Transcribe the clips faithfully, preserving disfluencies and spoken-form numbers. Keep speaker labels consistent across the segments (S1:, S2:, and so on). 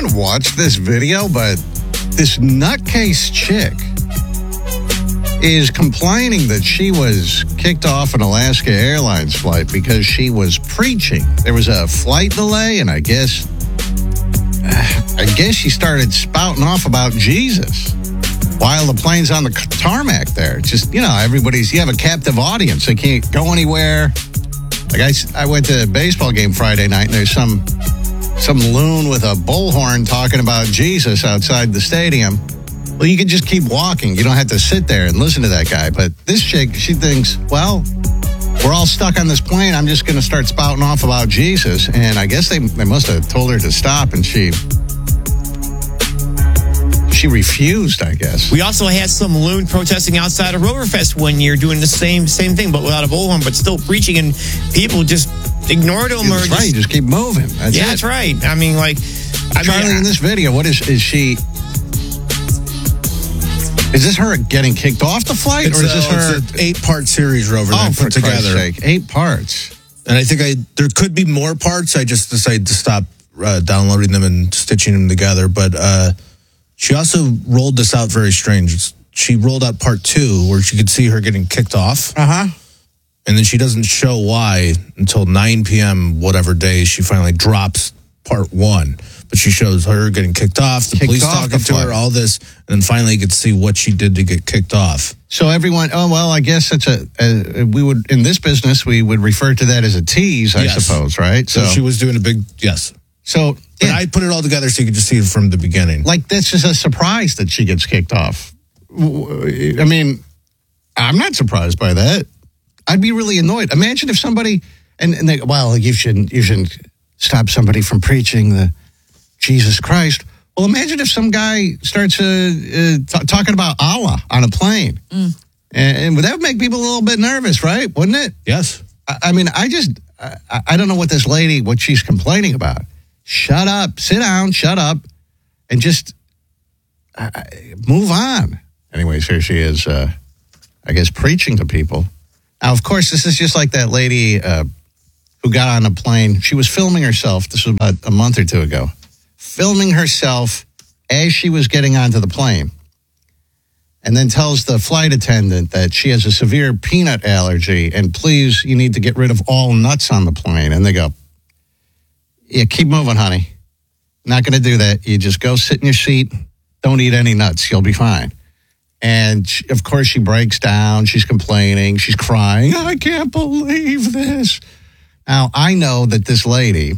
S1: haven't watched this video, but this nutcase chick is complaining that she was kicked off an Alaska Airlines flight because she was preaching. There was a flight delay, and I guess, I guess she started spouting off about Jesus while the plane's on the tarmac there. Just, you know, everybody's, you have a captive audience. They can't go anywhere. Like I, I went to a baseball game Friday night, and there's some some loon with a bullhorn talking about Jesus outside the stadium. Well, you can just keep walking. You don't have to sit there and listen to that guy. But this chick, she thinks, well, we're all stuck on this plane. I'm just going to start spouting off about Jesus. And I guess they, they must have told her to stop, and she... She refused, I guess.
S2: We also had some loon protesting outside of Roverfest one year doing the same same thing, but without a bullhorn, but still preaching, and people just ignored him.
S1: That's
S2: or
S1: right.
S2: Just,
S1: just keep moving. That's
S2: yeah,
S1: it.
S2: that's right. I mean, like... I
S1: Charlie,
S2: mean,
S1: in this video, what is... Is she... Is this her getting kicked off the flight?
S3: It's
S1: or is
S3: a,
S1: this her...
S3: It's an eight-part series, Rover,
S1: oh,
S3: that I
S1: for
S3: put together.
S1: Christ's sake. Eight parts.
S3: And I think I there could be more parts. I just decided to stop uh, downloading them and stitching them together. But uh, she also rolled this out very strange. She rolled out part two where she could see her getting kicked off.
S1: Uh-huh.
S3: And then she doesn't show why until nine p.m. whatever day she finally drops part one. But she shows her getting kicked off, the
S1: Kicked
S3: police
S1: off
S3: talking
S1: the
S3: to
S1: flight.
S3: her, all this, and then finally you get to see what she did to get kicked off.
S1: So everyone, oh, well, I guess it's a, a, we would, in this business, we would refer to that as a tease, I
S3: Yes.
S1: suppose, right?
S3: So, she was doing a big, yes.
S1: So,
S3: But
S1: yeah,
S3: I put it all together so you could just see it from the beginning.
S1: like, this is a surprise that she gets kicked off. W- I mean, I'm not surprised by that. I'd be really annoyed. Imagine if somebody, and, and they, well, you shouldn't, you shouldn't stop somebody from preaching the Jesus Christ. Well, imagine if some guy starts uh, uh, t- talking about Allah on a plane.
S4: Mm.
S1: And, and would that make people a little bit nervous, right? Wouldn't it?
S3: Yes.
S1: I, I mean, I just, I, I don't know what this lady, what she's complaining about. Shut up, sit down, shut up, and just uh, move on. Anyways, here she is, uh, I guess, preaching to people. Now, of course, this is just like that lady uh, who got on a plane. She was filming herself. This was about a month or two ago. Filming herself as she was getting onto the plane. And then tells the flight attendant that she has a severe peanut allergy and please, you need to get rid of all nuts on the plane. And they go, yeah, keep moving, honey. Not going to do that. You just go sit in your seat. Don't eat any nuts. You'll be fine. And, she, of course, she breaks down. She's complaining. She's crying. I can't believe this. Now, I know that this lady,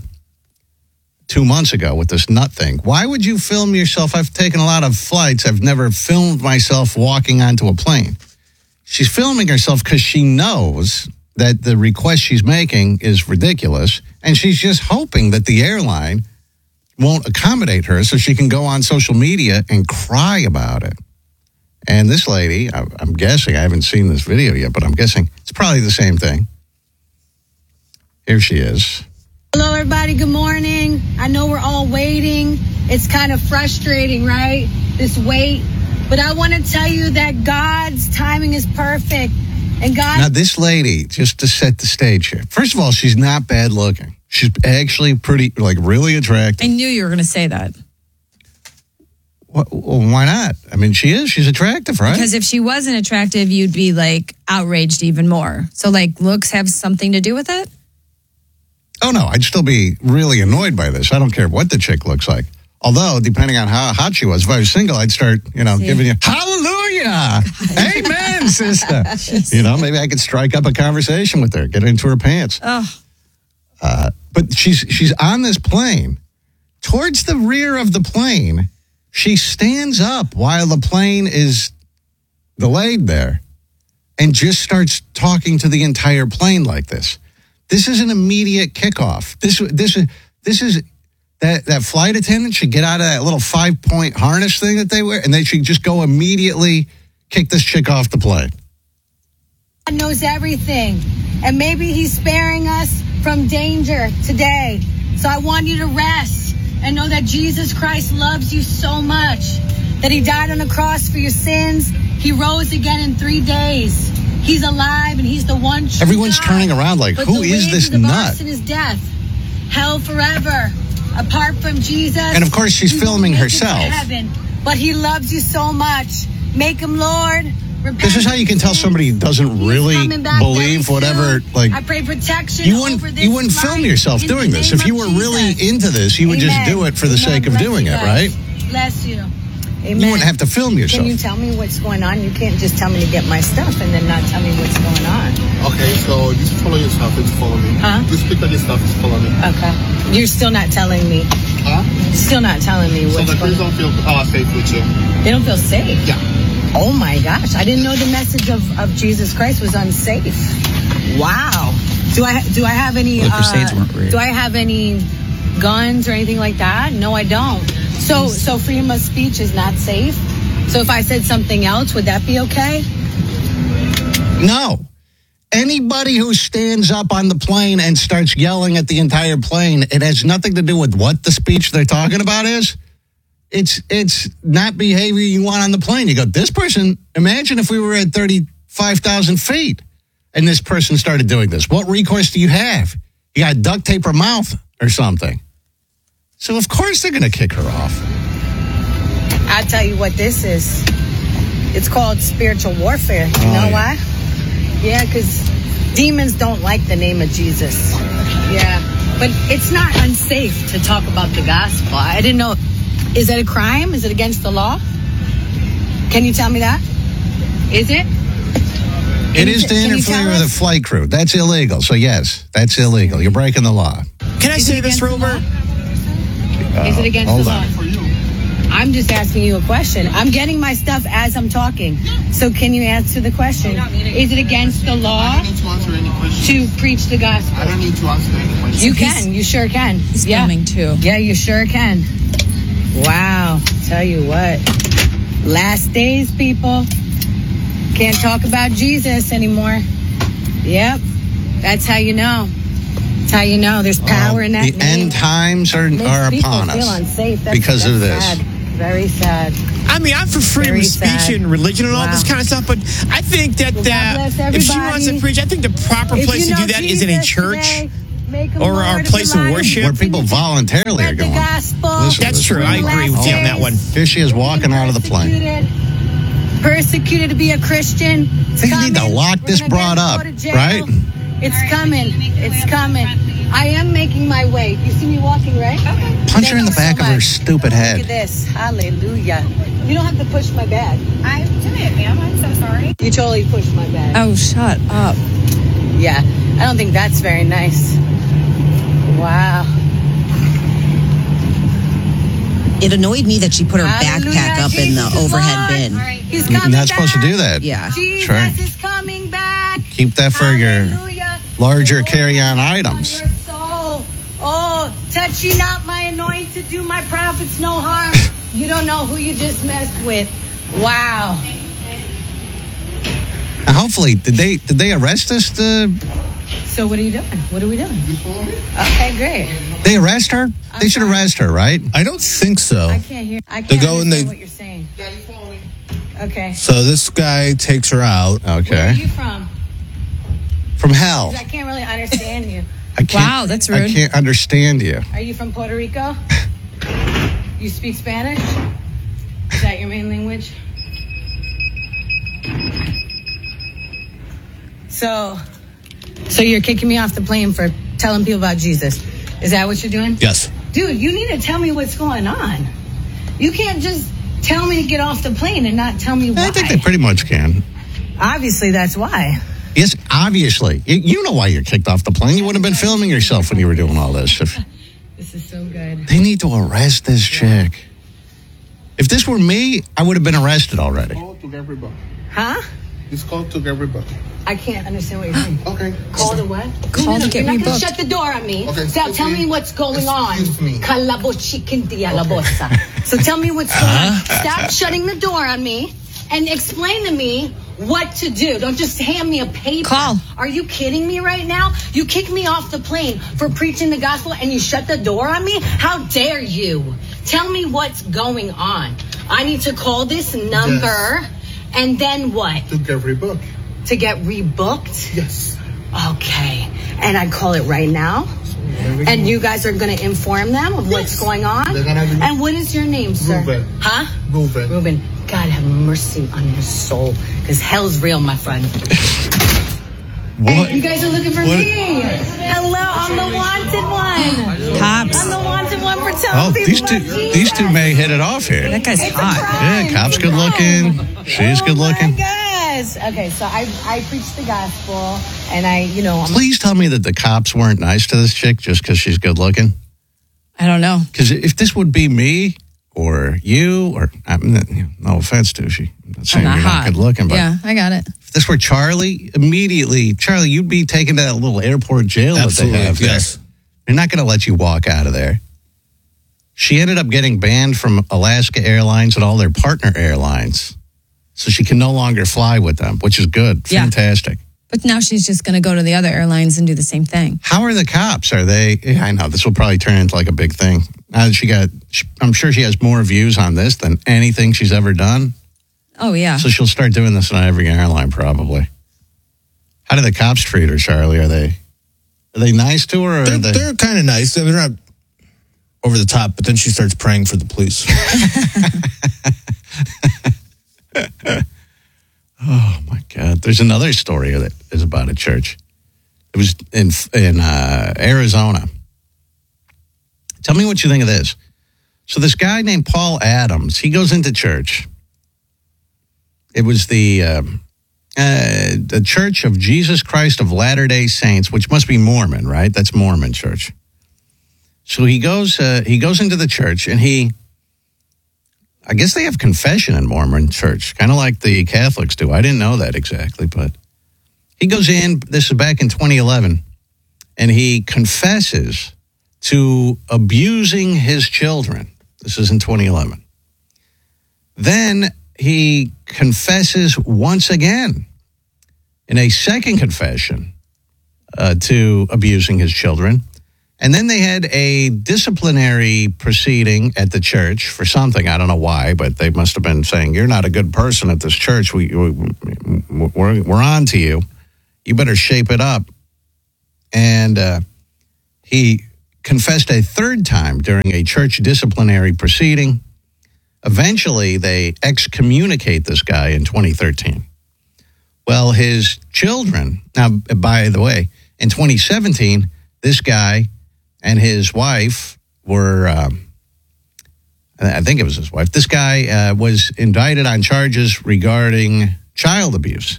S1: two months ago with this nut thing, why would you film yourself? I've taken a lot of flights. I've never filmed myself walking onto a plane. She's filming herself because she knows that the request she's making is ridiculous. And she's just hoping that the airline won't accommodate her so she can go on social media and cry about it. And this lady, I'm guessing, I haven't seen this video yet, but I'm guessing it's probably the same thing. Here she is.
S4: Hello, everybody. Good morning. I know we're all waiting. It's kind of frustrating, right? This wait. But I want to tell you that God's timing is perfect. And God...
S1: Now, this lady, just to set the stage here. First of all, she's not bad looking. She's actually pretty, like, really attractive.
S5: I knew you were going to say that.
S1: Well, why not? I mean, she is. She's attractive, right?
S5: Because if she wasn't attractive, you'd be, like, outraged even more. So, like, looks have something to do with it?
S1: Oh, no. I'd still be really annoyed by this. I don't care what the chick looks like. Although, depending on how hot she was, if I was single, I'd start, you know,
S5: See?
S1: giving you, hallelujah, amen, sister. You know, maybe I could strike up a conversation with her, get into her pants.
S5: Oh.
S1: Uh, but she's she's on this plane. Towards the rear of the plane, she stands up while the plane is delayed there and just starts talking to the entire plane like this. This is an immediate kickoff. This this is this is that that flight attendant should get out of that little five point harness thing that they wear, and they should just go immediately kick this chick off the plane.
S4: God knows everything. And maybe he's sparing us from danger today. So I want you to rest and know that Jesus Christ loves you so much that he died on the cross for your sins. He rose again in three days. He's alive and he's the one true
S1: Everyone's
S4: God.
S1: turning around like,
S4: But
S1: who
S4: the
S1: is
S4: wages
S1: this
S4: of our
S1: nut?
S4: sin is death, hell forever. apart from Jesus.
S1: And of course, she's
S4: you
S1: filming
S4: won't make it to
S1: herself.
S4: heaven. But he loves you so much. Make him Lord. Repent
S1: This is how you can tell somebody doesn't
S4: He's
S1: really
S4: coming back
S1: believe
S4: very
S1: whatever.
S4: soon.
S1: Like
S4: I pray protection
S1: you
S4: over
S1: wouldn't,
S4: this
S1: you wouldn't film
S4: life
S1: yourself
S4: in
S1: doing
S4: the
S1: this.
S4: name
S1: If you
S4: of
S1: were really
S4: Jesus.
S1: into this, you would just
S4: Amen.
S1: do it for the
S4: God
S1: sake of
S4: bless
S1: doing
S4: you
S1: it,
S4: guys.
S1: right?
S4: Bless you. Amen.
S1: You wouldn't have to film yourself.
S4: Can you tell me what's going on? You can't just tell me to get my stuff and then not tell me what's going on.
S6: Okay, so you follow your stuff, it's follow me.
S4: Huh?
S6: You speak on your stuff, it's follow me.
S4: Okay. You're still not telling me.
S6: Huh?
S4: Still not telling me
S6: So
S4: what's
S6: the
S4: going
S6: kids
S4: on.
S6: don't feel uh, safe with you.
S4: They don't feel safe.
S6: Yeah.
S4: Oh my gosh! I didn't know the message of, of Jesus Christ was unsafe. Wow. Do I do I have any?
S7: Well, the Crusades
S4: uh,
S7: weren't real.
S4: Do I have any guns or anything like that? No, I don't. So so freedom of speech is not safe. So if I said something else, would that be okay?
S1: No. Anybody who stands up on the plane and starts yelling at the entire plane, it has nothing to do with what the speech they're talking about is. It's it's not behavior you want on the plane. You go, this person, imagine if we were at thirty-five thousand feet and this person started doing this. What recourse do you have? You got to duct tape her mouth or something. So, of course, they're going to kick her off.
S4: I'll tell you what this is. It's called spiritual warfare. You
S1: Oh,
S4: know
S1: yeah.
S4: why? Yeah, because demons don't like the name of Jesus. Yeah. But it's not unsafe to talk about the gospel. I didn't know. Is it a crime? Is it against the law? Can you tell me that? Is it?
S1: It
S4: you
S1: is
S4: t-
S1: to
S4: can you
S1: interfere
S4: tell
S1: with a
S4: us?
S1: flight crew. That's illegal. So, yes, that's illegal. You're breaking the law.
S2: Can I
S4: Is
S2: say
S4: it
S2: this,
S4: against the
S2: Rover?
S4: law? Is it against
S1: hold
S4: the law?
S1: on.
S6: For you.
S4: I'm just asking you a question. I'm getting my stuff as I'm talking. So can you answer the question? Is it against the
S6: I
S4: law
S6: don't need to answer any questions.
S4: to preach the gospel?
S6: I don't need to answer any questions.
S4: You can. You sure can.
S5: He's
S4: yeah.
S5: filming too.
S4: Yeah, you sure can. Wow. Tell you what. Last days, people. Can't talk about Jesus anymore. Yep. That's how you know. That's how you know. There's power in that
S1: The
S4: name.
S1: end times are,
S4: Makes
S1: are
S4: people
S1: upon
S4: feel
S1: us
S4: unsafe. That's,
S1: because
S4: that's
S1: of this.
S4: Sad. Very sad.
S2: I mean, I'm for freedom
S4: Very
S2: of speech
S4: sad.
S2: and religion and all
S4: Wow.
S2: this kind of stuff, but I think that
S4: Well, God bless
S2: uh, if she wants to
S4: everybody.
S2: preach, I think the proper
S4: If
S2: place
S4: you
S2: to
S4: know
S2: do that is in a
S4: Jesus
S2: church
S4: today, make him
S2: or
S4: Lord
S2: our
S4: of
S2: place
S4: your
S2: of
S4: life.
S2: worship.
S1: where people voluntarily are
S4: Spread the
S1: going.
S4: gospel.
S1: Listen to
S2: That's
S1: this.
S2: true. I agree with you on that one.
S1: Here she is walking out of the plane.
S4: Persecuted, persecuted to be a Christian. It's
S1: Think you need to
S4: coming.
S1: lock
S4: We're
S1: this
S4: gonna
S1: broad
S4: get-
S1: up,
S4: go to jail.
S1: right?
S4: It's coming. It's coming. I am making my way. You see me walking, right? Okay.
S1: Punch her in the back of her stupid
S4: Look at
S1: head.
S4: this. Hallelujah. You don't have to push my bag.
S8: I didn't, ma'am. I'm so sorry.
S4: You totally pushed my bag.
S5: Oh, shut up.
S4: Yeah. I don't think that's very nice. Wow.
S9: It annoyed me that she put her
S4: Hallelujah.
S9: backpack up in the
S4: Jesus is
S9: overhead
S4: Lord.
S9: bin.
S4: All right. He's
S1: You're
S4: coming
S1: not supposed to
S4: back.
S1: do that.
S9: Yeah.
S4: Jesus
S1: Sure.
S4: is coming back.
S1: Keep that for your
S4: Hallelujah.
S1: larger
S4: The Lord
S1: carry-on
S4: is
S1: items.
S4: on your soul. Oh, touch ye not my anointed, do my prophets no harm. You don't know who you just messed with. Wow.
S1: Now, hopefully, did they did they arrest us? To,
S4: So what are you doing? What are we doing? Okay, great.
S1: they arrest her? They should arrest her, right?
S3: I don't think so.
S4: I can't hear. I
S3: They
S4: can't
S3: go and
S4: understand
S3: they-
S4: what you're saying. Okay.
S3: So this guy takes her out.
S4: Where are
S1: Okay.
S4: you from?
S1: From hell.
S4: 'Cause I can't really understand you.
S1: I can't,
S5: Wow, that's
S1: I
S5: rude.
S1: can't understand you.
S4: Are you from Puerto Rico? You speak Spanish? Is that your main language? So, so you're kicking me off the plane for telling people about Jesus. Is that what you're doing?
S3: Yes.
S4: Dude, you need to tell me what's going on. You can't just tell me to get off the plane and not tell me why.
S1: I think they pretty much can.
S4: Obviously, that's why.
S1: Yes, obviously. You, you know why you're kicked off the plane. You wouldn't have been filming yourself when you were doing all this. If,
S4: This is so good.
S1: they need to arrest this chick. If this were me, I would have been arrested already.
S6: Call to everybody.
S4: Huh?
S6: This call to everybody.
S4: I can't understand what you're saying.
S6: Okay.
S4: Call the what?
S5: Call to get
S4: You're not gonna
S5: rebooked.
S4: shut the door on me.
S6: Okay,
S4: So
S6: excuse
S4: tell
S6: me.
S4: me what's going on.
S6: Excuse me.
S4: Calabochiquintialabosa. So tell me what's going on. Stop shutting the door on me and explain to me what to do. Don't just hand me a paper.
S5: Call.
S4: Are you kidding me right now? You kicked me off the plane for preaching the gospel and you shut the door on me? How dare you? Tell me what's going on. I need to call this number
S6: Yes.
S4: and then what?
S6: To get rebooked.
S4: To get rebooked?
S6: Yes.
S4: Okay. And I call it right now? And you guys are going to inform them of what's going on?
S6: They're gonna be-
S4: And what is your name, sir?
S6: Ruben.
S4: Huh?
S6: Ruben.
S4: Ruben. God have mercy on your soul, because hell's real, my friend.
S1: What?
S4: Hey, you guys are looking for
S1: What?
S4: me. Hello, I'm the wanted one.
S5: Cops.
S4: I'm the wanted one for telling
S1: Oh,
S4: people
S1: these two,
S4: about Jesus.
S1: these two may hit it off here.
S5: That guy's
S4: It's a
S5: hot.
S4: crime.
S1: Yeah, cop's
S4: It's a
S1: good
S4: crime.
S1: looking. She's
S4: oh
S1: good looking.
S4: My gosh. Okay, so I I preach the gospel, and I, you know, I'm
S1: Please tell me that the cops weren't nice to this chick just because she's good looking.
S5: I don't know.
S1: Because if this would be me or you, or I mean, no offense to she, I'm not saying
S5: I'm not
S1: you're
S5: hot.
S1: not good looking, but
S5: Yeah, I got it.
S1: if this were Charlie, immediately, Charlie, you'd be taken to that little airport jail
S3: Absolutely,
S1: that they have there.
S3: yes.
S1: They're not going to let you walk out of there. She ended up getting banned from Alaska Airlines and all their partner airlines. So she can no longer fly with them, which is good.
S5: Yeah.
S1: Fantastic.
S5: But now she's just going to go to the other airlines and do the same thing.
S1: How are the cops? Are they? Yeah, I know this will probably turn into like a big thing. Now that she got, I'm sure she has more views on this than anything she's ever done.
S5: Oh, yeah.
S1: So she'll start doing this on every airline probably. How do the cops treat her, Charlie? Are they are they nice to her? Or
S3: They're,
S1: are they?
S3: they're kind of nice. They're not over the top, but then she starts praying for the police.
S1: Oh my God! There's another story that is about a church. It was in in uh, Arizona. Tell me what you think of this. So this guy named Paul Adams, he goes into church. It was the um, uh, the Church of Jesus Christ of Latter-day Saints, which must be Mormon, right? That's Mormon church. So he goes uh, he goes into the church and he. I guess they have confession in Mormon church, kind of like the Catholics do. I didn't know that exactly, but he goes in, this is back in twenty eleven, and he confesses to abusing his children. This is in twenty eleven. Then he confesses once again in a second confession uh, to abusing his children. And then they had a disciplinary proceeding at the church for something. I don't know why, but they must have been saying, you're not a good person at this church. We, we, we're, we're on to you. You better shape it up. And uh, he confessed a third time during a church disciplinary proceeding. Eventually, they excommunicate this guy in twenty thirteen. Well, his children, now, by the way, in twenty seventeen, this guy and his wife were, um, I think it was his wife. This guy uh, was indicted on charges regarding child abuse.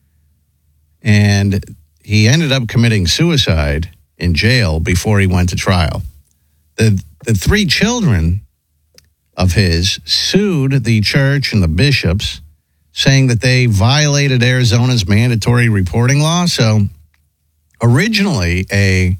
S1: And he ended up committing suicide in jail before he went to trial. The, the three children of his sued the church and the bishops, saying that they violated Arizona's mandatory reporting law. So originally, a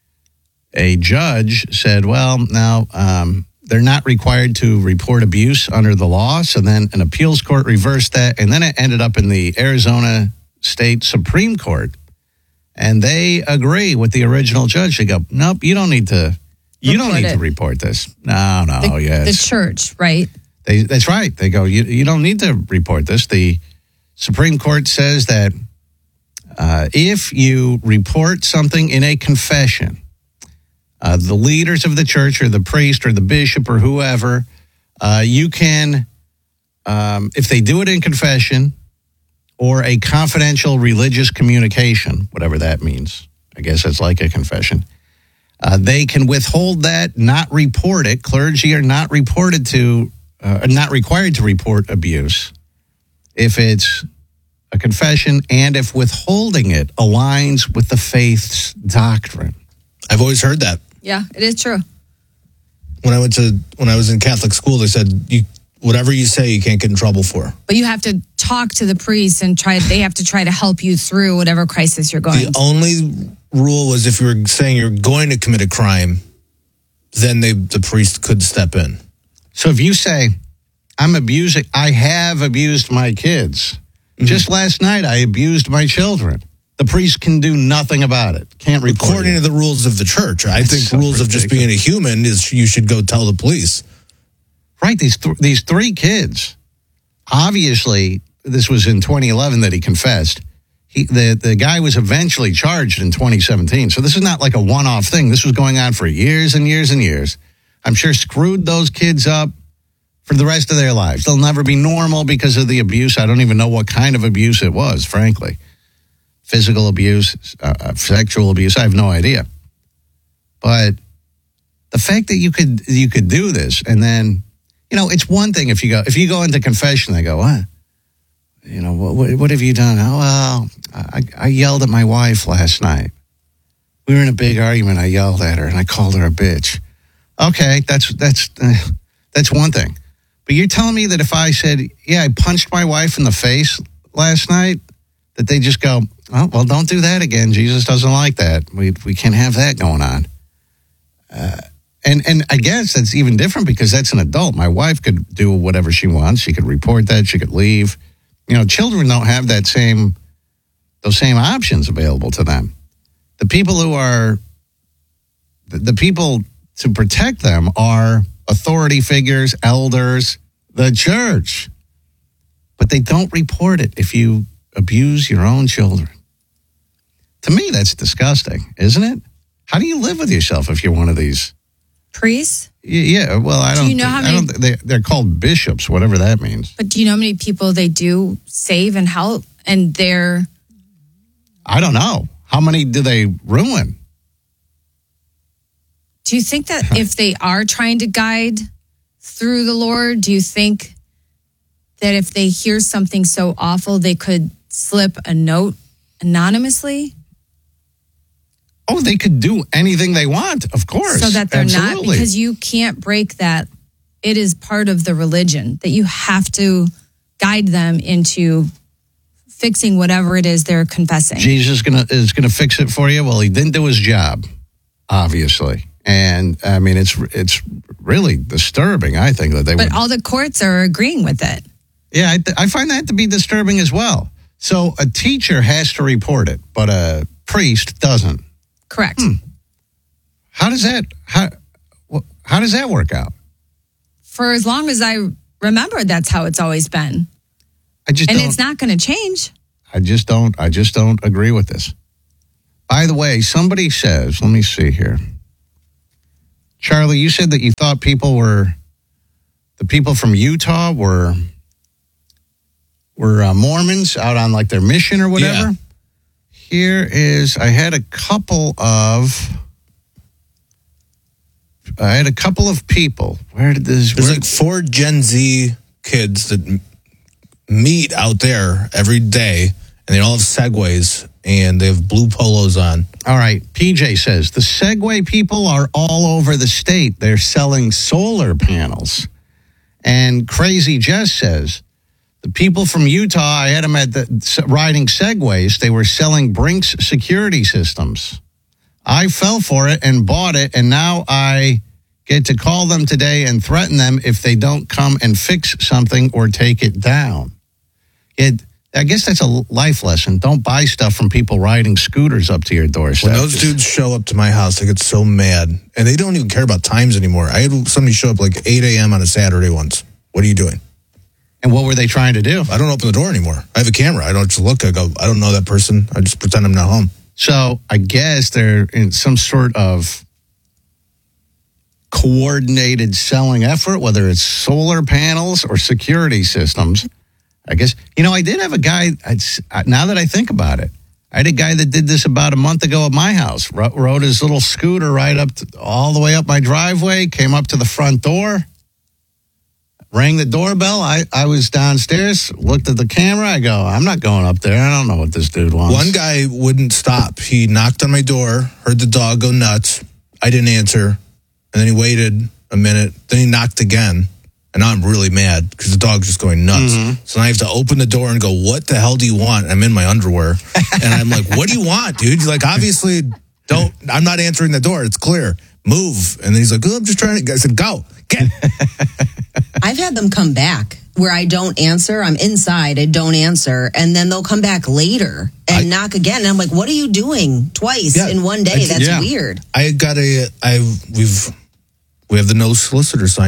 S1: A judge said, well, now um, they're not required to report abuse under the law. So then an appeals court reversed that. And then it ended up in the Arizona State Supreme Court. And they agree with the original judge. They go, nope, you don't need to, you
S5: Report
S1: don't need
S5: it.
S1: to report this. No, no,
S5: The,
S1: yes.
S5: the church, right?
S1: They, that's right. They go, you, you don't need to report this. The Supreme Court says that uh, if you report something in a confession, Uh, the leaders of the church or the priest or the bishop or whoever, uh, you can, um, if they do it in confession or a confidential religious communication, whatever that means, I guess it's like a confession, uh, they can withhold that, not report it. Clergy are not reported to, uh, not required to report abuse if it's a confession and if withholding it aligns with the faith's doctrine.
S3: I've always heard that.
S5: Yeah, it is true.
S3: When I went to when I was in Catholic school, they said you whatever you say you can't get in trouble for.
S5: But you have to talk to the priest and try. They have to try to help you through whatever crisis you're going.
S3: The
S5: to.
S3: only rule was if you were saying you're going to commit a crime, then they the priest could step in.
S1: So if you say, I'm abusing, I have abused my kids. Mm-hmm. Just last night, I abused my children. The priest can do nothing about it. Can't report
S3: According
S1: it.
S3: to the rules of the church. I
S1: That's
S3: think
S1: so
S3: rules of just being a human is you should go tell the police.
S1: Right, these th- these three kids, obviously, this was in twenty eleven that he confessed. he, the, the guy was eventually charged in twenty seventeen. So this is not like a one-off thing. This was going on for years and years and years. I'm sure screwed those kids up for the rest of their lives. They'll never be normal because of the abuse. I don't even know what kind of abuse it was, frankly. Physical abuse, uh, sexual abuse, I have no idea. But the fact that you could you could do this, and then, you know, it's one thing if you go if you go into confession, they go, what? You know, what, what have you done? Oh, well, I, I yelled at my wife last night. We were in a big argument. I yelled at her and I called her a bitch. Okay, that's that's uh, that's one thing. But you're telling me that if I said, yeah, I punched my wife in the face last night, that they just go, oh, well, don't do that again. Jesus doesn't like that. We we can't have that going on. Uh, and and I guess that's even different because that's an adult. My wife could do whatever she wants. She could report that. She could leave. You know, children don't have that same those same options available to them. The people who are the, the people to protect them are authority figures, elders, the church. But they don't report it if you abuse your own children. To me, that's disgusting, isn't it? How do you live with yourself if you're one of these
S5: priests?
S1: Yeah, well, I don't.
S5: Do you know
S1: think,
S5: how
S1: I
S5: many?
S1: don't, they, they're called bishops, whatever that means.
S5: But do you know how many people they do save and help, and they're?
S1: I don't know. How many do they ruin?
S5: Do you think that if they are trying to guide through the Lord, do you think that if they hear something so awful, they could slip a note anonymously?
S1: Oh, they could do anything they want, of course.
S5: So that they're
S1: Absolutely.
S5: not, because you can't break that. It is part of the religion that you have to guide them into fixing whatever it is they're confessing.
S1: Jesus gonna, is going to fix it for you. Well, he didn't do his job, obviously. And, I mean, it's it's really disturbing, I think, that they
S5: But
S1: would.
S5: all the courts are agreeing with it.
S1: Yeah, I, th- I find that to be disturbing as well. So a teacher has to report it, but a priest doesn't.
S5: Correct.
S1: Hmm. How does that how wh- how does that work out?
S5: For as long as I remember, that's how it's always been.
S1: I just
S5: And
S1: don't,
S5: it's not going to change.
S1: I just don't I just don't agree with this. By the way, somebody says, let me see here. Charlie, you said that you thought people were the people from Utah were were uh, Mormons out on like their mission or whatever.
S3: Yeah.
S1: Here is, I had a couple of, I had a couple of people. Where did this?
S3: There's
S1: where-
S3: like four Gen Z kids that m- meet out there every day, and they all have Segways, and they have blue polos on.
S1: All right. P J says the Segway people are all over the state. They're selling solar panels. And Crazy Jess says the people from Utah, I had them at the riding Segways. They were selling Brinks security systems. I fell for it and bought it, and now I get to call them today and threaten them if they don't come and fix something or take it down. It, I guess that's a life lesson. Don't buy stuff from people riding scooters up to your doorstep.
S3: When those
S1: Just-
S3: dudes show up to my house, I get so mad. And they don't even care about times anymore. I had somebody show up like eight a.m. on a Saturday once. What are you doing?
S1: And what were they trying to do?
S3: I don't open the door anymore. I have a camera. I don't just look. I go, I don't know that person. I just pretend I'm not home.
S1: So I guess they're in some sort of coordinated selling effort, whether it's solar panels or security systems. I guess, you know, I did have a guy, I'd, now that I think about it, I had a guy that did this about a month ago at my house, Ro- rode his little scooter right up to, all the way up my driveway, came up to the front door, rang the doorbell. I, I was downstairs, looked at the camera. I go, I'm not going up there. I don't know what this dude wants.
S3: One guy wouldn't stop. He knocked on my door, heard the dog go nuts. I didn't answer. And then he waited a minute. Then he knocked again. And now I'm really mad because the dog's just going nuts.
S1: Mm-hmm.
S3: So now I have to open the door and go, what the hell do you want? I'm in my underwear. And I'm like, what do you want, dude? You're like, obviously, don't, I'm not answering the door. It's clear. Move. And then he's like, oh, I'm just trying to, I said, go, get.
S9: I've had them come back where I don't answer. I'm inside. I don't answer. And then they'll come back later and
S3: I-
S9: knock again. And I'm like, what are you doing twice
S3: Yeah.
S9: in one day?
S3: It's-
S9: That's
S1: yeah.
S9: weird.
S3: I got a, I, we've, we have the no solicitor sign now.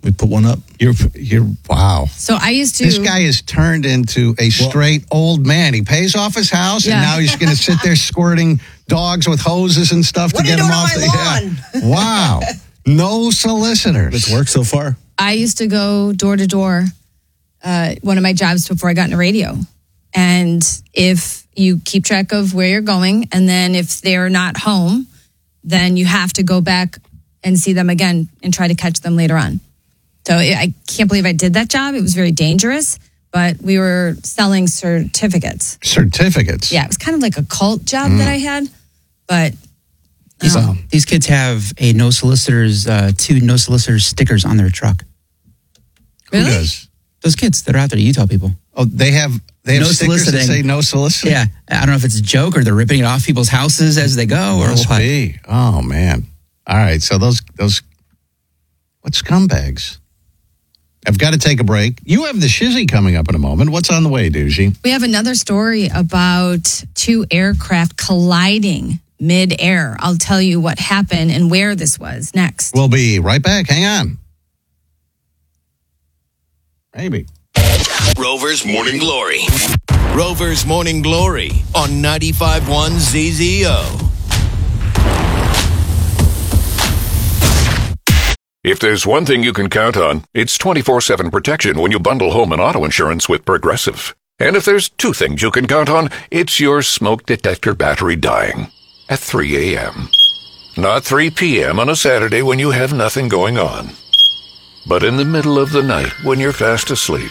S3: We put one up.
S1: You're, you're, wow.
S5: So I used to.
S1: This guy is turned into a straight old man. He pays off his house,
S5: Yeah.
S1: and now he's going to sit there squirting dogs with hoses and stuff
S9: What
S1: to
S9: are
S1: get
S9: you
S1: him
S9: doing
S1: off
S9: on
S1: the
S9: my
S1: yeah. Wow. No solicitors.
S3: It's worked so far.
S5: I used to go door to door, uh, one of my jobs before I got into radio. And if you keep track of where you're going, and then if they're not home, then you have to go back and see them again and try to catch them later on. So I can't believe I did that job. It was very dangerous, but we were selling certificates.
S1: Certificates.
S5: Yeah, it was kind of like a cult job that I had, but
S7: These,
S5: um,
S7: these kids have a no solicitors, uh, two no solicitors stickers on their truck.
S1: Who
S5: Really?
S1: does?
S7: Those kids that are out there, Utah people.
S1: Oh, they have they have
S7: No
S1: stickers that
S7: soliciting.
S1: say no soliciting.
S7: Yeah, I don't know if it's a joke or they're ripping it off people's houses as they go or
S1: Must
S7: what.
S1: be. Oh man. All right. So those those what scumbags? I've got to take a break. You have the shizzy coming up in a moment. What's on the way, Doozy?
S5: we have another story about two aircraft colliding mid-air. I'll tell you what happened and where this was next.
S1: We'll be right back. Hang on. Maybe.
S10: Rover's Morning Glory. Rover's Morning Glory on ninety-five point one Z Z O.
S11: If there's one thing you can count on, it's twenty-four seven protection when you bundle home and auto insurance with Progressive. And if there's two things you can count on, it's your smoke detector battery dying at three a.m. Not three p.m. on a Saturday when you have nothing going on, but in the middle of the night when you're fast asleep.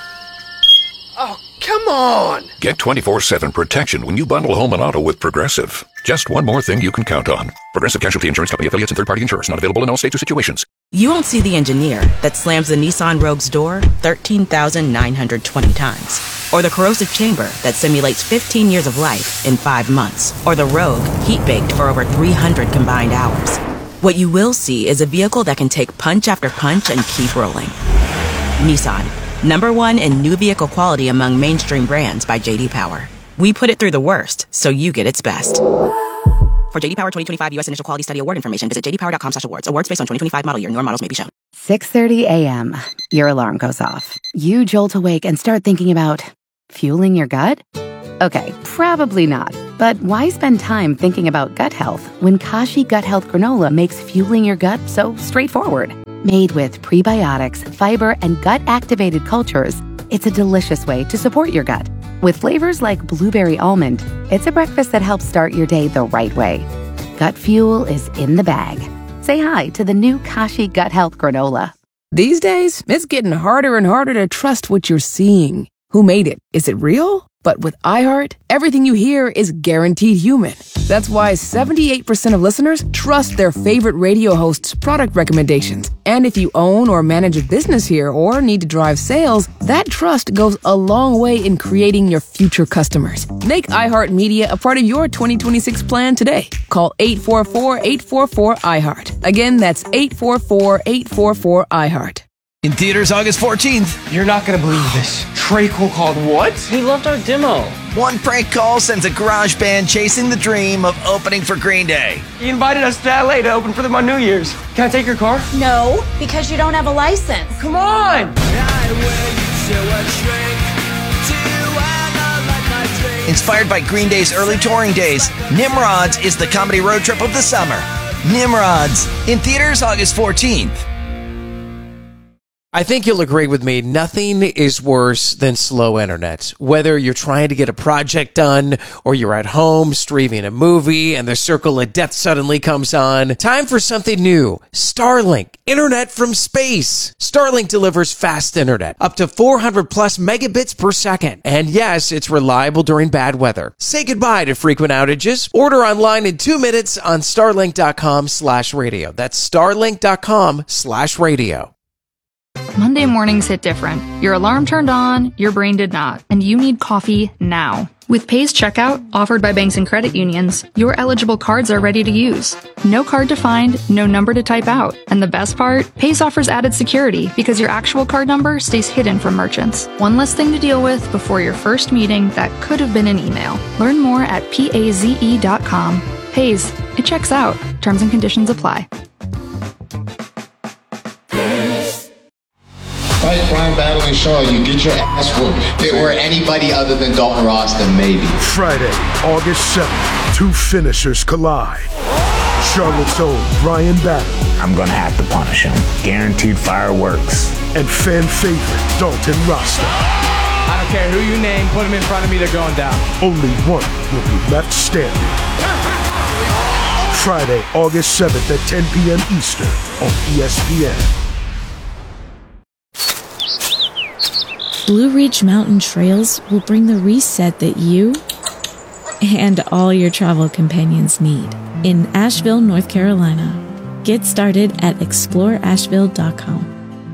S12: Oh, come on!
S11: Get twenty-four seven protection when you bundle home and auto with Progressive. Just one more thing you can count on. Progressive Casualty Insurance Company affiliates and third-party insurers. Not available in all states or situations.
S13: You won't see the engineer that slams the Nissan Rogue's door thirteen thousand nine hundred twenty times. Or the corrosive chamber that simulates fifteen years of life in five months. Or the Rogue heat-baked for over three hundred combined hours. What you will see is a vehicle that can take punch after punch and keep rolling. Nissan, number one in new vehicle quality among mainstream brands by J D Power. We put it through the worst, so you get its best. For J D Power twenty twenty-five U S Initial Quality Study Award information, visit j d power dot com slash awards. Awards based on twenty twenty-five model year. Newer models may be shown.
S14: six thirty a.m. Your alarm goes off. You jolt awake and start thinking about fueling your gut? Okay, probably not. But why spend time thinking about gut health when Kashi Gut Health Granola makes fueling your gut so straightforward? Made with prebiotics, fiber, and gut-activated cultures, it's a delicious way to support your gut. With flavors like blueberry almond, it's a breakfast that helps start your day the right way. Gut fuel is in the bag. Say hi to the new Kashi Gut Health Granola.
S15: These days, it's getting harder and harder to trust what you're seeing. Who made it? Is it real? But with iHeart, everything you hear is guaranteed human. That's why seventy-eight percent of listeners trust their favorite radio hosts' product recommendations. And if you own or manage a business here or need to drive sales, that trust goes a long way in creating your future customers. Make iHeartMedia a part of your twenty twenty-six plan today. Call eight four four, eight four four, iHeart. Again, that's eight four four, eight four four, iHeart.
S10: In theaters August fourteenth.
S12: You're not gonna believe this. Trey Cole called what? He loved our demo.
S10: One prank call sends a garage band chasing the dream of opening for Green Day.
S12: He invited us to L A to open for them on New Year's. Can I take your car?
S8: No, because you don't have a license.
S12: Come on!
S10: Inspired by Green Day's early touring days, Nimrods is the comedy road trip of the summer. Nimrods, in theaters August fourteenth.
S16: I think you'll agree with me, nothing is worse than slow internet. Whether you're trying to get a project done or you're at home streaming a movie and the circle of death suddenly comes on, time for something new. Starlink, internet from space. Starlink delivers fast internet, up to four hundred plus megabits per second. And yes, it's reliable during bad weather. Say goodbye to frequent outages. Order online in two minutes on starlink.com slash radio. That's starlink.com slash radio.
S17: Monday mornings hit different. Your alarm turned on, your brain did not, and you need coffee now. With Pay's checkout, offered by banks and credit unions, your eligible cards are ready to use. No card to find, no number to type out. And the best part? Pay's offers added security because your actual card number stays hidden from merchants. One less thing to deal with before your first meeting that could have been an email. Learn more at paze dot com. Pay's, it checks out. Terms and conditions apply.
S6: fight Brian Battle and Shaw, you get your ass whooped.
S18: If it were anybody other than Dalton Ross, then maybe.
S19: Friday, August seventh, two finishers collide. Charlotte's own Brian Battle.
S20: I'm gonna have to punish him. Guaranteed fireworks.
S19: And fan favorite Dalton Rasta.
S12: I don't care who you name, put him in front of me, they're going down. Only
S19: one will be left standing. Friday, August seventh at ten p.m. Eastern on E S P N.
S21: Blue Ridge Mountain Trails will bring the reset that you and all your travel companions need in Asheville, North Carolina. Get started at explore asheville dot com.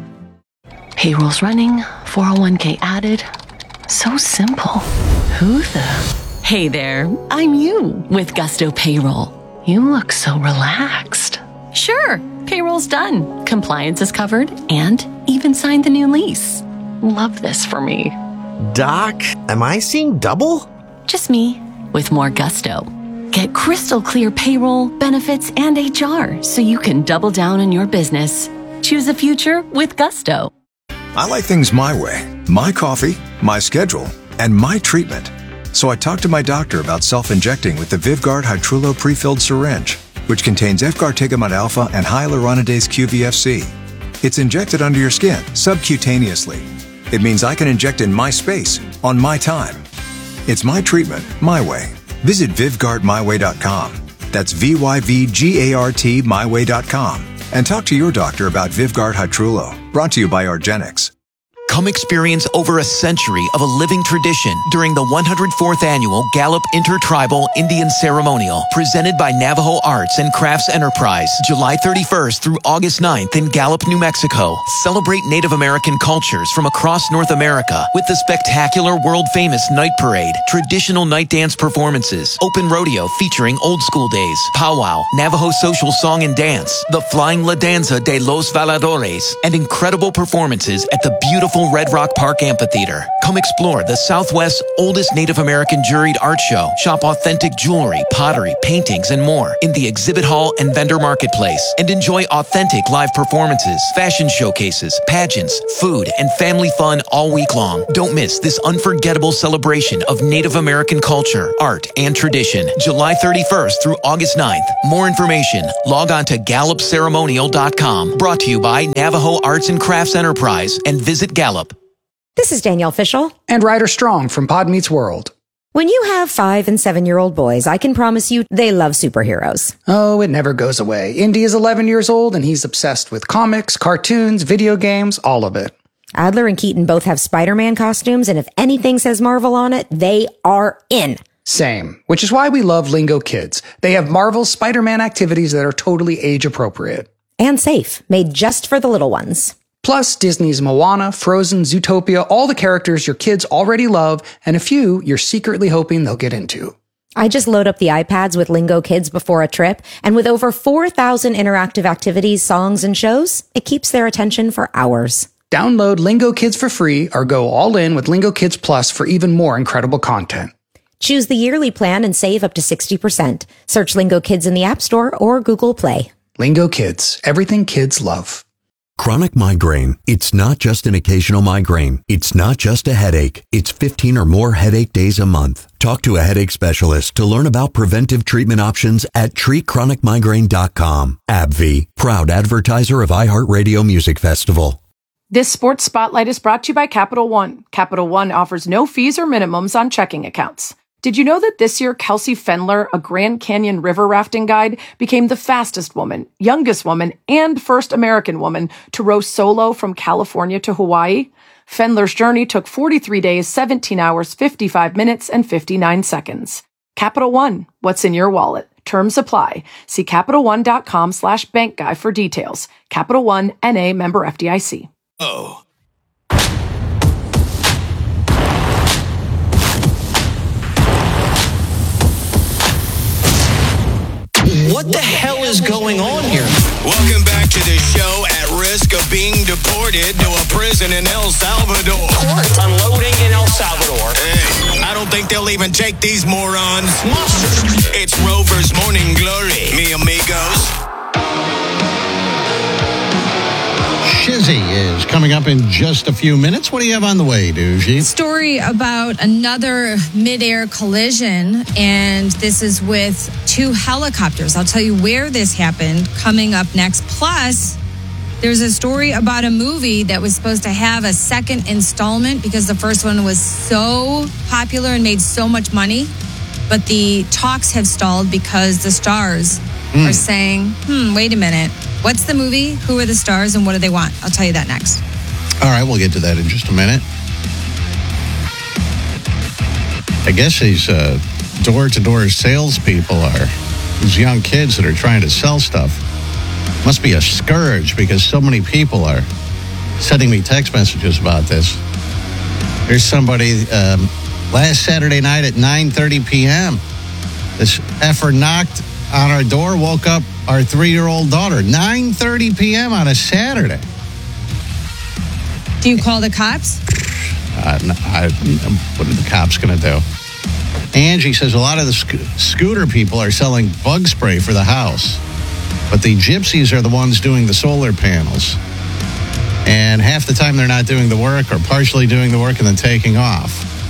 S22: Payroll's running, four oh one k added. So simple. Who the? Hey there, I'm you with Gusto Payroll. You look so relaxed. Sure, payroll's done. Compliance is covered and even signed the new lease. Love this for me.
S23: Doc, am I seeing double?
S22: Just me with more gusto. Get crystal clear payroll, benefits, and H R so you can double down on your business. Choose a future with Gusto.
S24: I like things my way. My coffee, my schedule, and my treatment. So I talked to my doctor about self-injecting with the Vyvgart Hytrulo pre-filled syringe, which contains efgartigimod alpha and hyaluronidase Q V F C. It's injected under your skin, subcutaneously. It means I can inject in my space, on my time. It's my treatment, my way. Visit Vyvgart my way dot com. That's V Y V G A R T my way dot com. And talk to your doctor about Vyvgart Hytrulo. Brought to you by Argenix.
S25: Come experience over a century of a living tradition during the one hundred fourth Annual Gallup Intertribal Indian Ceremonial, presented by Navajo Arts and Crafts Enterprise, July thirty-first through August ninth in Gallup, New Mexico. Celebrate Native American cultures from across North America with the spectacular world-famous Night Parade, traditional night dance performances, open rodeo featuring old school days, powwow, Navajo social song and dance, the Flying La Danza de los Valadores, and incredible performances at the beautiful Red Rock Park Amphitheater. Come explore the Southwest's oldest Native American juried art show, shop authentic jewelry, pottery, paintings, and more in the exhibit hall and vendor marketplace, and enjoy authentic live performances, fashion showcases, pageants, food, and family fun all week long. Don't miss this unforgettable celebration of Native American culture, art, and tradition, July thirty-first through August ninth. More information, log on to gallup ceremonial dot com. Brought to you by Navajo Arts and Crafts Enterprise and Visit Gallup.
S26: This is Danielle Fishel.
S27: And Ryder Strong from Pod Meets World.
S26: When you have five and seven-year-old boys, I can promise you they love superheroes.
S27: Oh, it never goes away. Indy is eleven years old, and he's obsessed with comics, cartoons, video games, all of it.
S26: Adler and Keaton both have Spider-Man costumes, and if anything says Marvel on it, they are in.
S27: Same, which is why we love Lingo Kids. They have Marvel's Spider-Man activities that are totally age-appropriate.
S26: And safe, made just for the little ones.
S27: Plus, Disney's Moana, Frozen, Zootopia, all the characters your kids already love, and a few you're secretly hoping they'll get into.
S26: I just load up the iPads with Lingo Kids before a trip, and with over four thousand interactive activities, songs, and shows, it keeps their attention for hours.
S27: Download Lingo Kids for free or go all in with Lingo Kids Plus for even more incredible content.
S26: Choose the yearly plan and save up to sixty percent. Search Lingo Kids in the App Store or Google Play.
S27: Lingo Kids, everything kids love.
S28: Chronic migraine. It's not just an occasional migraine. It's not just a headache. It's fifteen or more headache days a month. Talk to a headache specialist to learn about preventive treatment options at treat chronic migraine dot com. AbbVie, proud advertiser of iHeartRadio Music Festival.
S29: This sports spotlight is brought to you by Capital One. Capital One offers no fees or minimums on checking accounts. Did you know that this year Kelsey Fendler, a Grand Canyon river rafting guide, became the fastest woman, youngest woman, and first American woman to row solo from California to Hawaii? Fendler's journey took forty-three days, seventeen hours, fifty-five minutes, and fifty-nine seconds. Capital One, what's in your wallet? Terms apply. See CapitalOne.com slash bank guy for details. Capital One, N A member F D I C.
S30: Oh.
S2: What the hell is going on here?
S31: Welcome back to the show at risk of being deported to a prison in El Salvador.
S2: Court unloading in El Salvador.
S31: Hey, I don't think they'll even take these morons. Monsters. It's Rover's Morning Glory, mi amigos.
S1: Shizzy is coming up in just a few minutes. What do you have on the way, Doogie?
S3: Story about another midair collision, and this is with two helicopters. I'll tell you where this happened coming up next. Plus, there's a story about a movie that was supposed to have a second installment because the first one was so popular and made so much money. But the talks have stalled because the stars mm. are saying, hmm, wait a minute. What's the movie? Who are the stars? And what do they want? I'll tell you that next.
S1: All right, we'll get to that in just a minute. I guess these uh, door-to-door salespeople are these young kids that are trying to sell stuff. Must be a scourge because so many people are sending me text messages about this. There's somebody um, last Saturday night at nine thirty p.m. This effer knocked on our door, woke up our three-year-old daughter. nine thirty p.m. on a Saturday.
S3: Do you call the cops?
S1: Uh, no, I, what are the cops going to do? Angie says a lot of the sc- scooter people are selling bug spray for the house. But the gypsies are the ones doing the solar panels. And half the time they're not doing the work or partially doing the work and then taking off.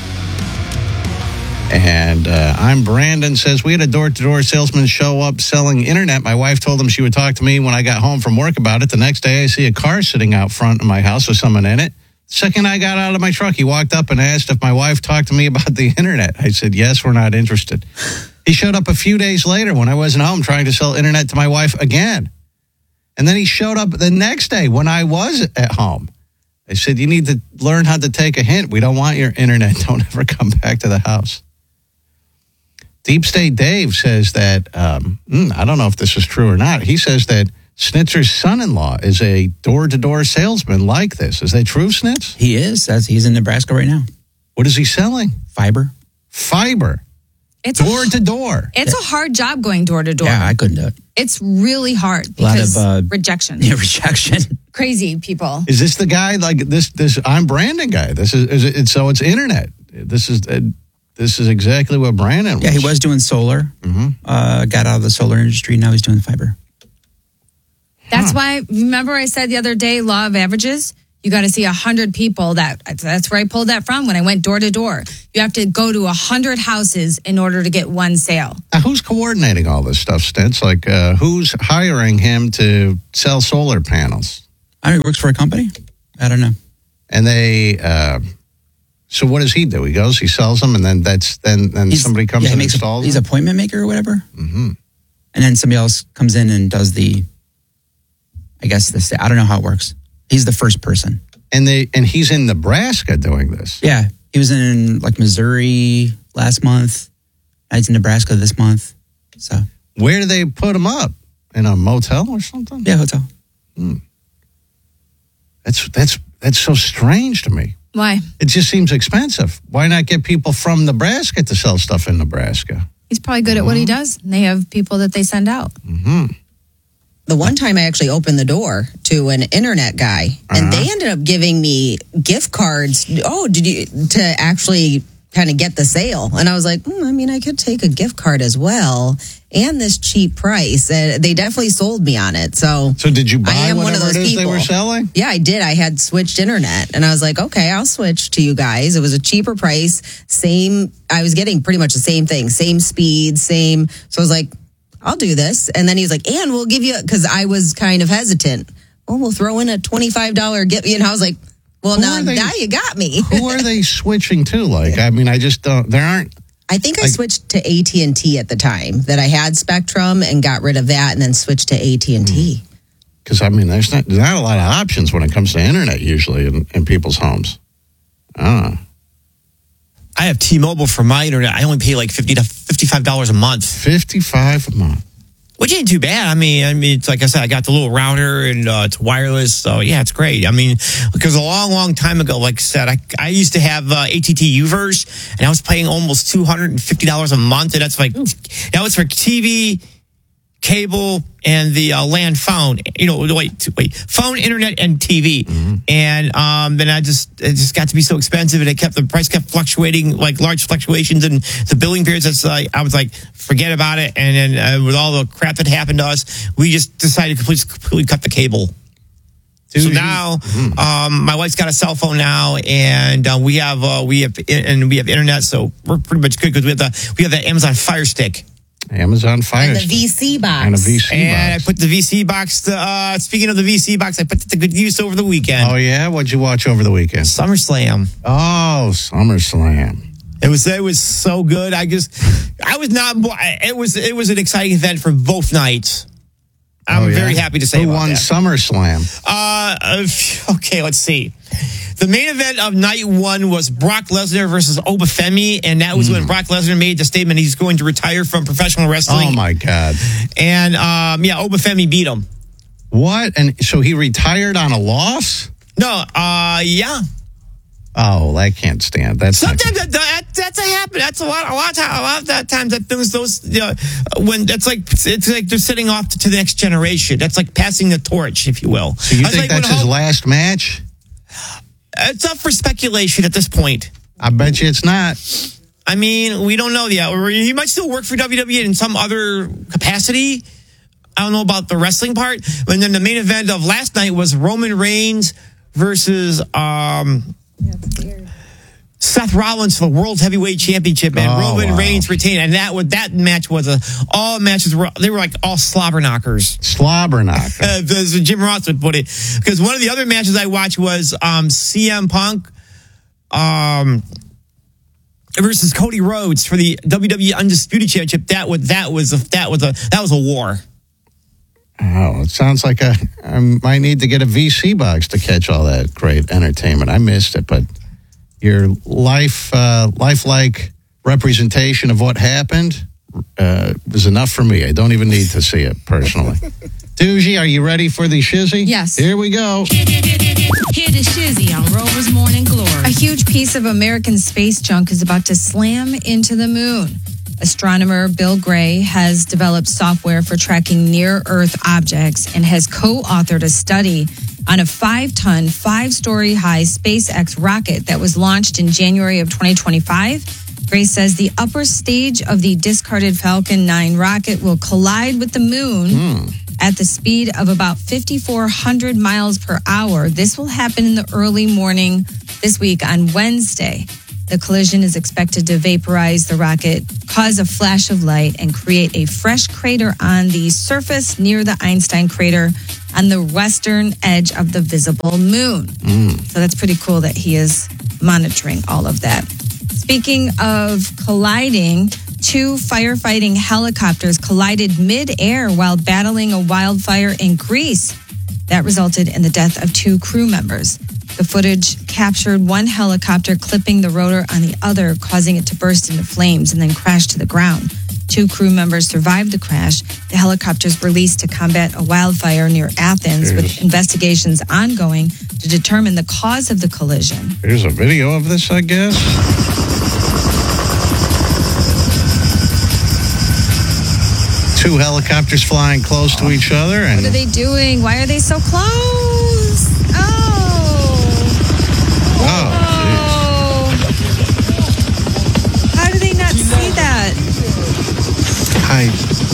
S1: And uh, I'm Brandon says, we had a door-to-door salesman show up selling internet. My wife told him she would talk to me when I got home from work about it. The next day I see a car sitting out front of my house with someone in it. The second I got out of my truck, he walked up and asked if my wife talked to me about the internet. I said, yes, we're not interested. He showed up a few days later when I wasn't home trying to sell internet to my wife again. And then he showed up the next day when I was at home. I said, you need to learn how to take a hint. We don't want your internet. Don't ever come back to the house. Deep State Dave says that, um, I don't know if this is true or not. He says that Snitzer's son-in-law is a door-to-door salesman like this. Is that true, Snitz?
S4: He is. That's, he's in Nebraska right now.
S1: What is he selling?
S4: Fiber.
S1: Fiber.
S3: It's
S1: door to door.
S3: It's yeah. a hard job going door to door.
S4: Yeah, I couldn't do it.
S3: It's really hard because
S4: a lot of, uh,
S3: rejection.
S4: Yeah, rejection.
S3: Crazy people.
S1: Is this the guy like this? This I'm Brandon guy. This is, is it, it's, so it's internet. This is uh, this is exactly what Brandon was.
S4: Yeah, he was doing solar.
S1: Mm-hmm.
S4: Uh, got out of the solar industry. Now he's doing fiber.
S3: That's
S1: huh.
S3: why. Remember, I said the other day, law of averages. You got to see one hundred people. That That's where I pulled that from when I went door to door. You have to go to one hundred houses in order to get one sale.
S1: Now, who's coordinating all this stuff, Stentz? Like, uh, who's hiring him to sell solar panels?
S4: I mean, he works for a company. I don't know.
S1: And they, uh, so what does he do? He goes, he sells them, and then that's then then
S4: he's,
S1: somebody comes
S4: yeah,
S1: and
S4: makes
S1: installs
S4: a, He's
S1: them?
S4: an appointment maker or whatever.
S1: Mm-hmm.
S4: And then somebody else comes in and does the, I guess, this. I don't know how it works. He's the first person.
S1: And they and he's in Nebraska doing this.
S4: Yeah. He was in like Missouri last month. He's in Nebraska this month. So
S1: where do they put him up? In a motel or something?
S4: Yeah, hotel.
S1: Hmm. That's that's that's so strange to me.
S3: Why?
S1: It just seems expensive. Why not get people from Nebraska to sell stuff in Nebraska?
S3: He's probably good
S1: mm-hmm.
S3: at what he does. They have people that they send out.
S1: Mm-hmm.
S5: The one time I actually opened the door to an internet guy, and uh-huh. they ended up giving me gift cards. Oh, did you to actually kind of get the sale? And I was like, mm, I mean, I could take a gift card as well, and this cheap price. And they definitely sold me on it. So,
S1: so did you buy
S5: I am
S1: whatever
S5: one of those
S1: it is
S5: people.
S1: They were selling?
S5: Yeah, I did. I had switched internet, and I was like, okay, I'll switch to you guys. It was a cheaper price, same. I was getting pretty much the same thing, same speed, same. So I was like, I'll do this. And then he was like, and we'll give you, because I was kind of hesitant. Oh, we'll throw in a twenty-five dollars gift. And I was like, well, now, they, now you got me.
S1: Who are they switching to? Like, I mean, I just don't, there aren't.
S5: I think
S1: like,
S5: I switched to A T and T at the time that I had Spectrum and got rid of that and then switched to A T and T.
S1: Because, I mean, there's not, there's not a lot of options when it comes to internet usually in, in people's homes. I don't know.
S2: I have T-Mobile for my internet. I only pay like fifty to fifty-five dollars a month.
S1: fifty-five a month.
S2: Which ain't too bad. I mean, I mean, it's like I said, I got the little router and uh, it's wireless. So yeah, it's great. I mean, because a long, long time ago, like I said, I, I used to have uh, A T T U-verse and I was paying almost two hundred fifty dollars a month. And that's like, Ooh. That was for T V, cable, and the uh, land phone. You know, wait, wait, phone, internet, and T V. Mm-hmm. And um, then I just, it just got to be so expensive, and it kept the price kept fluctuating, like large fluctuations in the billing periods. That's like, I was like, forget about it. And then uh, with all the crap that happened to us, we just decided to completely, completely cut the cable. So now, um, my wife's got a cell phone now, and uh, we have uh, we have and we have internet, so we're pretty much good because we have the we have the Amazon Fire Stick.
S1: Amazon Fire
S5: And the V C box.
S1: And a V C
S2: And
S1: box.
S2: I put the V C box. To, uh, speaking of the V C box, I put it to good use over the weekend.
S1: Oh yeah, what'd you watch over the weekend?
S2: SummerSlam.
S1: Oh, SummerSlam.
S2: It was it was so good. I just I was not. It was it was an exciting event for both nights. I'm
S1: Oh, yeah?
S2: very happy to say
S1: Who
S2: about
S1: won
S2: that.
S1: SummerSlam?
S2: Uh, uh, okay, let's see. The main event of night one was Brock Lesnar versus Obafemi, and that was
S1: Mm.
S2: when Brock Lesnar made the statement he's going to retire from professional wrestling.
S1: Oh my God!
S2: And um, yeah, Obafemi beat him.
S1: What? And so he retired on a loss?
S2: No, uh, yeah.
S1: Oh, I can't stand. That's not
S2: Sometimes that, that that's a happen. That's a lot. A lot of time, a lot of that times that those those you know, when that's like it's like they're sitting off to, to the next generation. That's like passing the torch, if you will.
S1: So you
S2: That's
S1: think
S2: like when
S1: that's his
S2: Hulk-
S1: last match?
S2: It's up for speculation at this point.
S1: I bet you it's not.
S2: I mean, we don't know yet. Or he might still work for W W E in some other capacity. I don't know about the wrestling part. And then the main event of last night was Roman Reigns versus um, Seth Rollins for the World Heavyweight Championship, and
S1: Oh,
S2: Roman
S1: wow.
S2: Reigns retained. And that was that match was a all matches were they were like all slobber knockers.
S1: Slobber knocker.
S2: Uh, as Jim Ross would put it. Because one of the other matches I watched was um, C M Punk um, versus Cody Rhodes for the W W E Undisputed Championship. That was that was a, that was a that was a war.
S1: Oh, it sounds like a, I might need to get a V C box to catch all that great entertainment. I missed it, but your life, uh, lifelike representation of what happened uh, was enough for me. I don't even need to see it personally. Doogie, are you ready for the shizzy?
S3: Yes.
S1: Here we go.
S3: Hear the shizzy on Rover's Morning Glory. A huge piece of American space junk is about to slam into the moon. Astronomer Bill Gray has developed software for tracking near-Earth objects and has co-authored a study on a five-ton, five-story high SpaceX rocket that was launched in January of twenty twenty-five. Gray says the upper stage of the discarded Falcon nine rocket will collide with the moon
S1: Hmm.
S3: at the speed of about five thousand four hundred miles per hour. This will happen in the early morning this week on Wednesday. The collision is expected to vaporize the rocket, cause a flash of light, and create a fresh crater on the surface near the Einstein crater on the western edge of the visible moon. So that's pretty cool that he is monitoring all of that. Speaking of colliding, two firefighting helicopters collided mid-air while battling a wildfire in Greece. That resulted in the death of two crew members. The footage captured one helicopter clipping the rotor on the other, causing it to burst into flames and then crash to the ground. Two crew members survived the crash. The helicopters were released to combat a wildfire near Athens, with investigations ongoing to determine the cause of the collision.
S1: Here's a video of this, I guess. Two helicopters flying close to each other, and
S3: What are they doing? Why are they so close? Oh.
S1: oh,
S3: How do they not see that?
S1: I,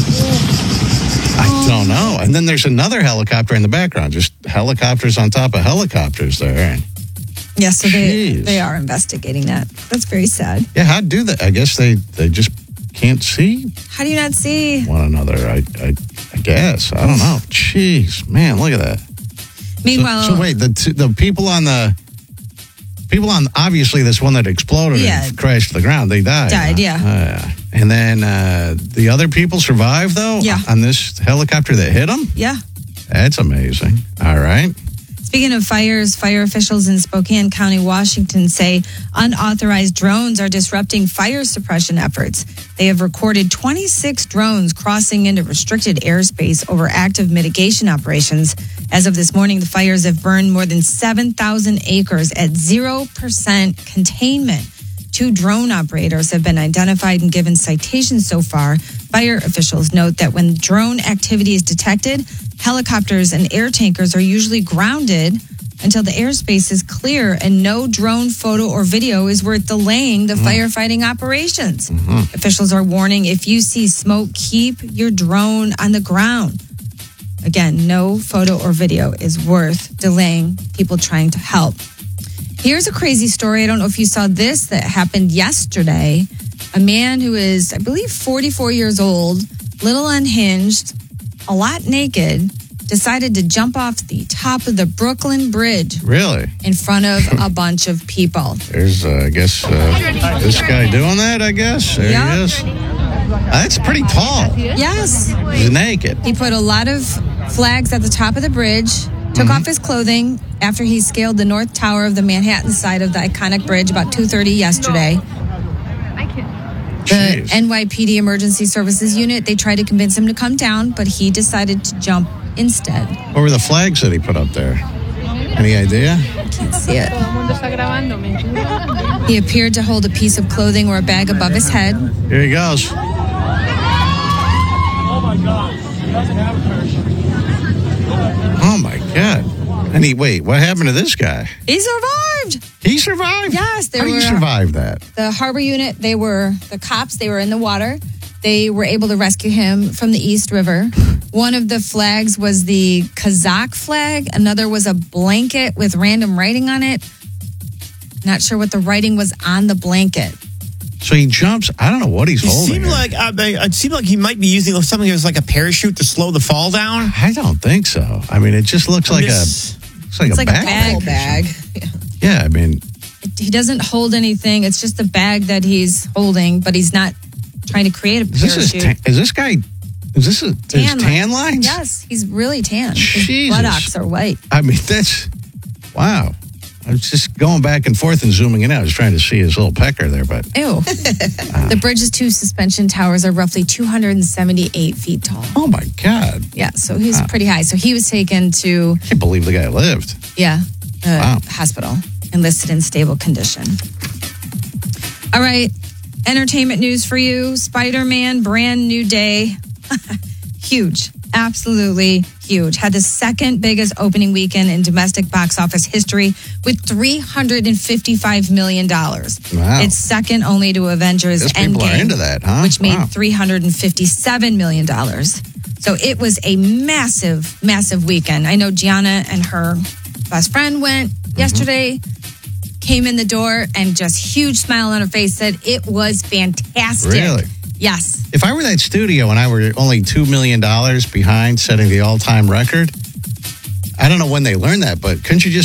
S1: I don't know. And then there's another helicopter in the background, just helicopters on top of helicopters there.
S3: Yeah, so they,
S1: Jeez.
S3: they are investigating that. That's very sad.
S1: Yeah, how do they? I guess they, they just can't see
S3: How do you not see?
S1: one another. I, I, I guess. I don't know. Jeez, man, look at that.
S3: Meanwhile,
S1: So, so wait, the t- the people on the people on obviously this one that exploded
S3: Yeah.
S1: and crashed to the ground, they died.
S3: Died,
S1: huh?
S3: yeah.
S1: Uh, and then uh, the other people survived though.
S3: Yeah.
S1: On this helicopter that hit them.
S3: yeah.
S1: That's amazing. All right.
S3: Speaking of fires, fire officials in Spokane County, Washington say unauthorized drones are disrupting fire suppression efforts. They have recorded twenty-six drones crossing into restricted airspace over active mitigation operations. As of this morning, the fires have burned more than seven thousand acres at zero percent containment. Two drone operators have been identified and given citations so far. Fire officials note that when drone activity is detected, helicopters and air tankers are usually grounded until the airspace is clear, and no drone photo or video is worth delaying the firefighting operations. Officials are warning if you see smoke, keep your drone on the ground. Again, no photo or video is worth delaying people trying to help. Here's a crazy story. I don't know if you saw this that happened yesterday. A man who is, I believe, forty-four years old, little unhinged, a lot naked, decided to jump off the top of the Brooklyn Bridge.
S1: Really?
S3: In front of a bunch of people.
S1: There's, uh, I guess, uh, this guy doing that, I guess. There
S3: Yep.
S1: he is. That's pretty tall.
S3: Yes.
S1: He's naked.
S3: He put a lot of flags at the top of the bridge, took
S1: Mm-hmm.
S3: off his clothing after he scaled the north tower of the Manhattan side of the iconic bridge about two thirty yesterday. The N Y P D Emergency Services Unit, they tried to convince him to come down, but he decided to jump instead.
S1: What were the flags that he put up there? Any idea?
S3: Can't see it. He appeared to hold a piece of clothing or a bag above his head.
S1: Here he goes. Oh my God. And he, wait, what happened to this guy?
S3: He survived.
S1: He survived?
S3: Yes. They
S1: How
S3: were,
S1: did he survive that?
S3: The harbor unit, they were, the cops, they were in the water. They were able to rescue him from the East River. One of the flags was the Kazakh flag. Another was a blanket with random writing on it. Not sure what the writing was on the blanket.
S1: So he jumps. I don't know what he's
S2: It
S1: holding.
S2: seemed like uh, it seemed like he might be using something that was like a parachute to slow the fall down.
S1: I don't think so. I mean, it just looks like
S2: Just-
S1: a looks like
S3: It's
S1: a
S3: like a
S1: bag.
S3: bag.
S5: bag.
S1: Yeah, I mean,
S3: He doesn't hold anything. It's just the bag that he's holding, but he's not trying to create a
S1: is this his
S3: parachute.
S1: ta- is this guy? Is this a, his tan lines?
S3: Yes, he's really tan. His
S1: Jesus.
S3: buttocks are white.
S1: I mean, that's wow. I was just going back and forth and zooming in. I was trying to see his little pecker there, but
S3: Ew. The bridge's two suspension towers are roughly two hundred seventy-eight feet tall.
S1: oh my God,
S3: Yeah, so he's
S1: Wow.
S3: pretty high. So he was taken to,
S1: I can't believe the guy lived.
S3: yeah, the
S1: Wow.
S3: hospital and listed in stable condition. All right, entertainment news for you. Spider-Man, brand new day. Huge. Absolutely huge. Had the second biggest opening weekend in domestic box office history with three hundred fifty-five million dollars.
S1: Wow.
S3: It's second only to Avengers
S1: Guess people are
S3: Endgame,
S1: into that, huh?
S3: which made
S1: Wow.
S3: three hundred fifty-seven million dollars. So it was a massive, massive weekend. I know Gianna and her best friend went
S1: Mm-hmm.
S3: yesterday, came in the door, and just huge smile on her face, said it was fantastic.
S1: Really?
S3: Yes.
S1: If I were that studio and I were only two million dollars behind setting the all-time record, I don't know when they learned that, but couldn't you just